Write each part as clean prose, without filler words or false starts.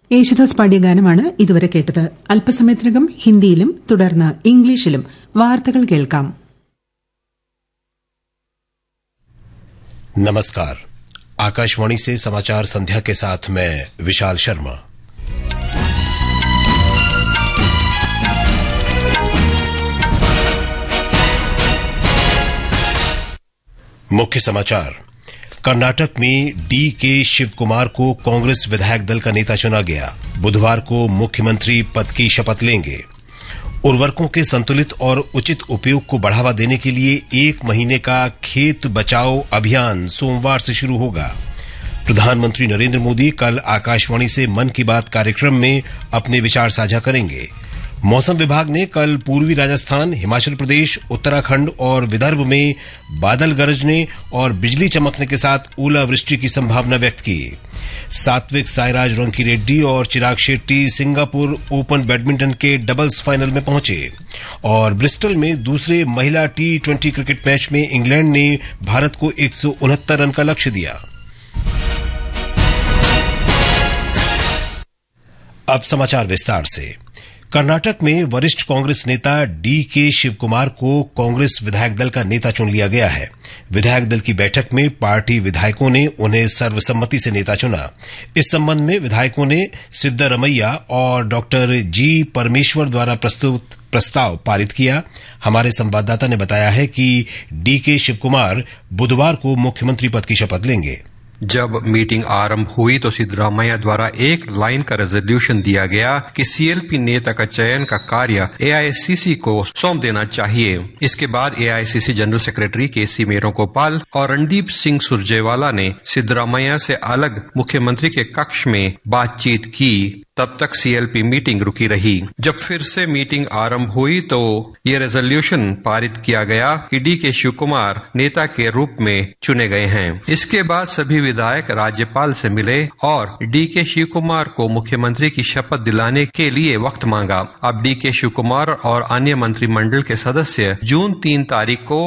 യേശുദാസ് പാടിയ ഗാനമാണ് ഇതുവരെ കേട്ടത്. അല്പസമയത്തിനകം ഹിന്ദിയിലും തുടർന്ന് ഇംഗ്ലീഷിലും വാർത്തകൾ കേൾക്കാം. नमस्कार, आकाशवाणी से समाचार संध्या के साथ मैं विशाल शर्मा। मुख्य समाचार। कर्नाटक में डी के शिव कुमार को कांग्रेस विधायक दल का नेता चुना गया। बुधवार को मुख्यमंत्री पद की शपथ लेंगे। उर्वरकों के संतुलित और उचित उपयोग को बढ़ावा देने के लिए 1 महीने का खेत बचाओ अभियान सोमवार से शुरू होगा। प्रधानमंत्री नरेंद्र मोदी कल आकाशवाणी से मन की बात कार्यक्रम में अपने विचार साझा करेंगे। मौसम विभाग ने कल पूर्वी राजस्थान, हिमाचल प्रदेश, उत्तराखंड और विदर्भ में बादल गरजने और बिजली चमकने के साथ ओलावृष्टि की संभावना व्यक्त की। सात्विक साईराज रंकीरेड्डी और Chirag Shetty Singapore open badminton के डबल्स फाइनल में पहुंचे और ब्रिस्टल में दूसरे महिला T20 क्रिकेट मैच में इंग्लैंड ने भारत को 169 रन का लक्ष्य दिया। अब समाचार विस्तार से। कर्नाटक में वरिष्ठ कांग्रेस नेता डी के शिव कुमार को कांग्रेस विधायक दल का नेता चुन लिया गया है। विधायक दल की बैठक में पार्टी विधायकों ने उन्हें सर्वसम्मति से नेता चुना। इस संबंध में विधायकों ने सिद्धारमैया और डॉक्टर जी परमेश्वर द्वारा प्रस्तुत प्रस्ताव पारित किया। हमारे संवाददाता ने बताया है कि डी के शिव कुमार बुधवार को मुख्यमंत्री पद की शपथ लेंगे। जब मीटिंग आरंभ हुई तो सिद्धरामैया द्वारा एक लाइन का रेजोल्यूशन दिया गया कि सीएलपी नेता का चयन का कार्य एआईसीसी को सौंप देना चाहिए। इसके बाद एआईसीसी जनरल सेक्रेटरी केसी वेणुगोपाल और रणदीप सिंह सुरजेवाला ने सिद्धरामैया से अलग मुख्यमंत्री के कक्ष में बातचीत की। तब तक सीएलपी मीटिंग रुकी रही। जब फिर से मीटिंग आरंभ हुई तो ये रेजोल्यूशन पारित किया गया कि डी के शिव कुमार नेता के रूप में चुने गए हैं। इसके बाद सभी विधायक राज्यपाल से मिले और डी के शिव कुमार को मुख्यमंत्री की शपथ दिलाने के लिए वक्त मांगा। अब डी के शिव कुमार और अन्य मंत्रिमंडल के सदस्य जून 3 तारीख को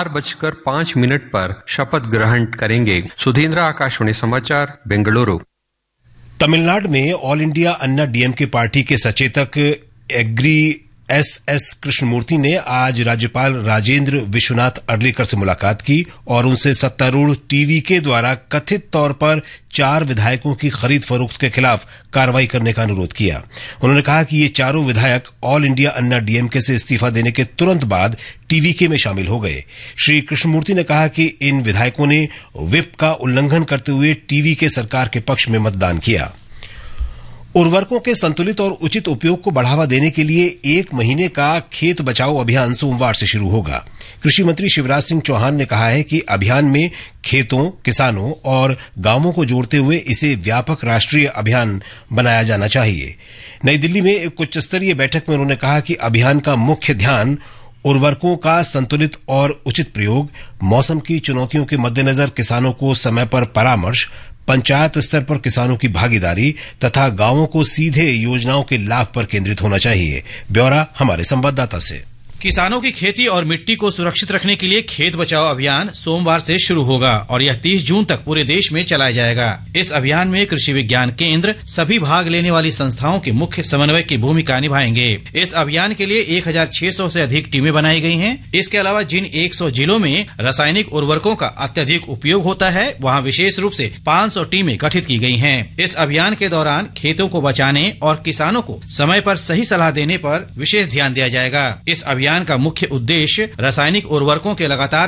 4:05 पर शपथ ग्रहण करेंगे। सुधींद्र, आकाशवाणी समाचार, बेंगलुरु। तमिलनाडु में ऑल इंडिया अन्ना डीएमके पार्टी के सचेतक एग्री एस कृष्णमूर्ति ने आज राज्यपाल राजेंद्र विश्वनाथ अर्लेकर से मुलाकात की और उनसे सत्तारूढ़ टीवीके द्वारा कथित तौर पर 4 विधायकों की खरीद फरोख्त के खिलाफ कार्रवाई करने का अनुरोध किया। उन्होंने कहा कि ये चारों विधायक ऑल इंडिया अन्ना डीएमके से इस्तीफा देने के तुरंत बाद टीवीके में शामिल हो गए। श्री कृष्णमूर्ति ने कहा कि इन विधायकों ने व्हिप का उल्लंघन करते हुए टीवीके सरकार के पक्ष में मतदान किया। उर्वरकों के संतुलित और उचित उपयोग को बढ़ावा देने के लिए 1 महीने का खेत बचाओ अभियान सोमवार से शुरू होगा। कृषि मंत्री शिवराज सिंह चौहान ने कहा है कि अभियान में खेतों, किसानों और गांवों को जोड़ते हुए इसे व्यापक राष्ट्रीय अभियान बनाया जाना चाहिए। नई दिल्ली में एक उच्च स्तरीय बैठक में उन्होंने कहा कि अभियान का मुख्य ध्यान उर्वरकों का संतुलित और उचित प्रयोग, मौसम की चुनौतियों के मद्देनजर किसानों को समय पर परामर्श, पंचायत स्तर पर किसानों की भागीदारी तथा गांवों को सीधे योजनाओं के लाभ पर केंद्रित होना चाहिए। ब्यौरा हमारे संवाददाता से। किसानों की खेती और मिट्टी को सुरक्षित रखने के लिए खेत बचाओ अभियान सोमवार से शुरू होगा और यह 30 जून तक पूरे देश में चलाया जाएगा। इस अभियान में कृषि विज्ञान केंद्र सभी भाग लेने वाली संस्थाओं के मुख्य समन्वय की भूमिका निभाएंगे। इस अभियान के लिए 1600 से अधिक टीमें बनाई गई हैं। इसके अलावा जिन 100 जिलों में रासायनिक उर्वरकों का अत्यधिक उपयोग होता है वहाँ विशेष रूप से 500 टीमें गठित की गई हैं। इस अभियान के दौरान खेतों को बचाने और किसानों को समय पर सही सलाह देने पर विशेष ध्यान दिया जाएगा। इस अभियान का मुख्य उद्देश्य रासायनिक उर्वरकों के लगातार